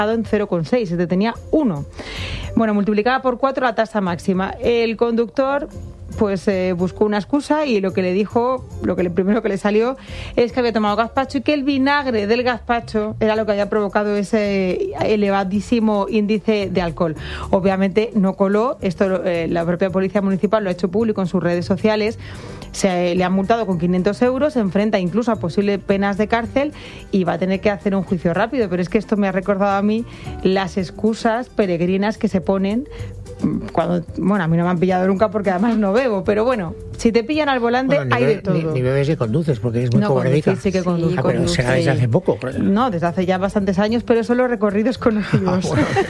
en 0,6, se detenía 1. Bueno, multiplicaba por 4 la tasa máxima. El conductor pues buscó una excusa y lo que le dijo, primero que le salió es que había tomado gazpacho y que el vinagre del gazpacho era lo que había provocado ese elevadísimo índice de alcohol. Obviamente no coló, esto la propia policía municipal lo ha hecho público en sus redes sociales. Le han multado con 500 euros, se enfrenta incluso a posibles penas de cárcel y va a tener que hacer un juicio rápido. Pero es que esto me ha recordado a mí las excusas peregrinas que se ponen cuando, bueno, a mí no me han pillado nunca porque además no bebo, pero bueno, si te pillan al volante hay de todo. Ni bebes ni conduces porque es muy cobardica. Sí que conduzco. Pero será desde hace poco. No, desde hace ya bastantes años, pero son los recorridos conocidos.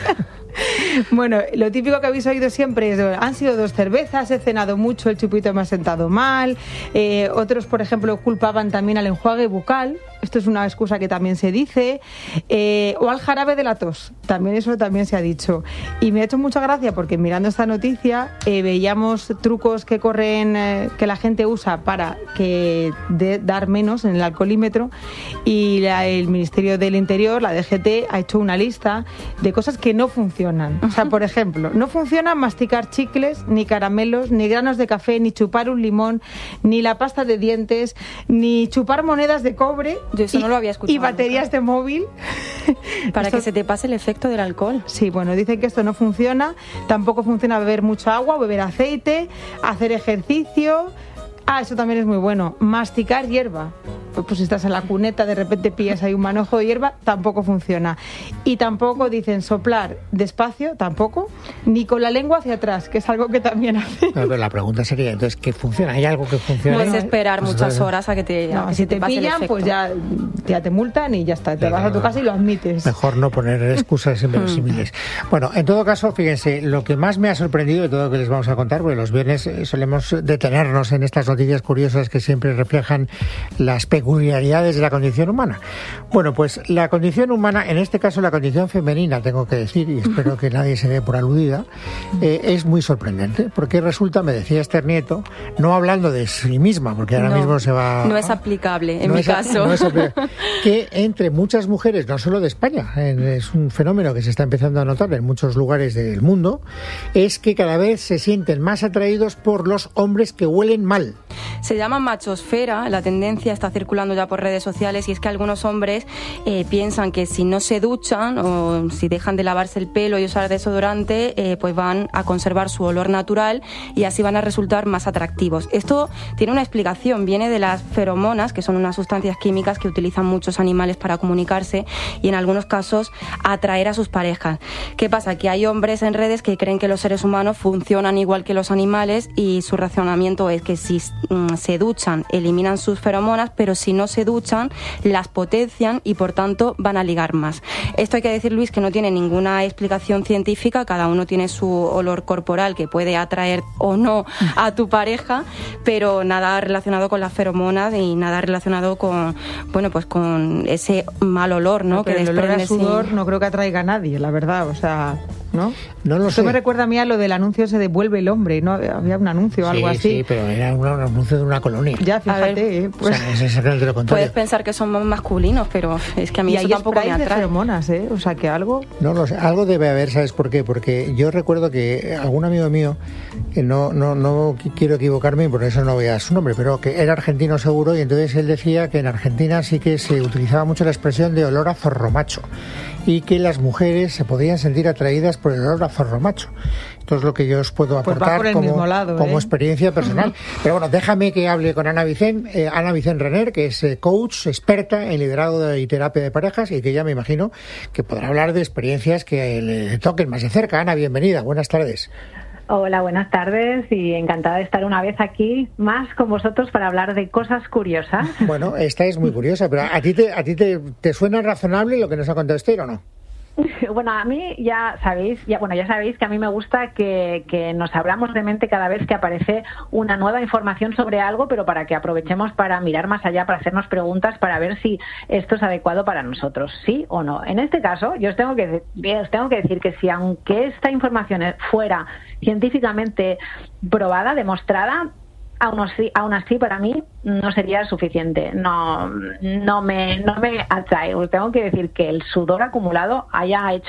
Bueno, lo típico que habéis oído siempre es: han sido 2 cervezas, he cenado mucho, el chupito me ha sentado mal. Otros, por ejemplo, culpaban también al enjuague bucal. Esto es una excusa que también se dice. O al jarabe de la tos. Eso también se ha dicho. Y me ha hecho mucha gracia porque mirando esta noticia veíamos trucos que corren, que la gente usa para dar menos en el alcoholímetro. Y el Ministerio del Interior, la DGT, ha hecho una lista de cosas que no funcionan. O sea, por ejemplo, no funciona masticar chicles, ni caramelos, ni granos de café, ni chupar un limón, ni la pasta de dientes, ni chupar monedas de cobre. Yo eso no lo había escuchado. Y baterías de móvil. Para que se te pase el efecto del alcohol. Sí, bueno, dicen que esto no funciona. Tampoco funciona beber mucha agua, beber aceite, hacer ejercicio. Eso también es muy bueno. Masticar hierba. Pues si estás en la cuneta, de repente pillas ahí un manojo de hierba, tampoco funciona. Y tampoco dicen soplar despacio, tampoco, ni con la lengua hacia atrás, que es algo que también hace. Pero la pregunta sería, entonces, ¿qué funciona? ¿Hay algo que funciona? Puedes esperar muchas horas a que te si te pillan, pues ya te multan y ya está. Te vas a tu casa y lo admites. Mejor no poner excusas inverosímiles. Bueno, en todo caso, fíjense, lo que más me ha sorprendido de todo lo que les vamos a contar, porque los viernes solemos detenernos en estas noticias curiosas que siempre reflejan las peculiaridades de la condición humana. Bueno, pues la condición humana, en este caso la condición femenina, tengo que decir, y espero que nadie se dé por aludida, es muy sorprendente, porque resulta, me decía Esther Nieto, no hablando de sí misma, porque ahora mismo se va... No es aplicable, en mi caso. No es aplicable, que entre muchas mujeres, no solo de España, es un fenómeno que se está empezando a notar en muchos lugares del mundo, es que cada vez se sienten más atraídos por los hombres que huelen mal. Se llama machosfera, la tendencia está circulando ya por redes sociales, y es que algunos hombres piensan que si no se duchan o si dejan de lavarse el pelo y usar desodorante, pues van a conservar su olor natural y así van a resultar más atractivos. Esto tiene una explicación, viene de las feromonas, que son unas sustancias químicas que utilizan muchos animales para comunicarse y en algunos casos atraer a sus parejas. ¿Qué pasa? Que hay hombres en redes que creen que los seres humanos funcionan igual que los animales y su razonamiento es que si se duchan, eliminan sus feromonas, pero si no se duchan, las potencian y por tanto van a ligar más. Esto hay que decir, Luis, que no tiene ninguna explicación científica, cada uno tiene su olor corporal que puede atraer o no a tu pareja, pero nada relacionado con las feromonas y nada relacionado con, bueno, pues con ese mal olor, ¿no? Que el olor a sudor no creo que atraiga a nadie, la verdad, o sea... ¿No? No lo sé. Esto me recuerda a mí a lo del anuncio ese de Vuelve el hombre, ¿no? Había un anuncio o algo así. Sí, pero era un anuncio de una colonia. Ya, fíjate. Pues, o sea, es exactamente lo contrario. Puedes pensar que son más masculinos, pero es que a mí eso tampoco me atrae. De feromonas, ¿eh? O sea, que algo... No lo sé, algo debe haber, ¿sabes por qué? Porque yo recuerdo que algún amigo mío, no quiero equivocarme, por eso no voy a dar su nombre, pero que era argentino seguro, y entonces él decía que en Argentina sí que se utilizaba mucho la expresión de olor a zorromacho, y que las mujeres se podían sentir atraídas por el olor a zorromacho. Esto es lo que yo os puedo aportar como experiencia personal. Pero bueno, déjame que hable con Ana Vicent Renner, que es coach, experta en liderazgo y terapia de parejas, y que ya me imagino que podrá hablar de experiencias que le toquen más de cerca. Ana, bienvenida, buenas tardes. Hola, buenas tardes y encantada de estar una vez aquí más con vosotros para hablar de cosas curiosas. Bueno, esta es muy curiosa, pero ¿a ti te suena razonable lo que nos ha contado Esther o no? Bueno, a mí ya sabéis que a mí me gusta que nos abramos de mente cada vez que aparece una nueva información sobre algo, pero para que aprovechemos para mirar más allá, para hacernos preguntas, para ver si esto es adecuado para nosotros, sí o no. En este caso, yo os tengo que decir que si aunque esta información fuera científicamente probada, demostrada, aún así para mí no sería suficiente. No me atrae. Os tengo que decir que el sudor acumulado haya hecho